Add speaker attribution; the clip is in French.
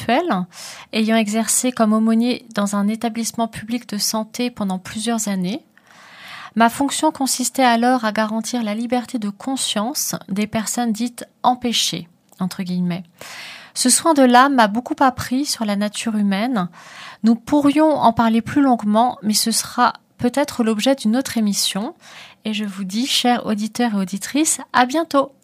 Speaker 1: ayant exercé comme aumônier dans un établissement public de santé pendant plusieurs années. Ma fonction consistait alors à garantir la liberté de conscience des personnes dites « empêchées », entre guillemets. Ce soin de l'âme m'a beaucoup appris sur la nature humaine. Nous pourrions en parler plus longuement, mais ce sera peut-être l'objet d'une autre émission. Et je vous dis, chers auditeurs et auditrices, à bientôt.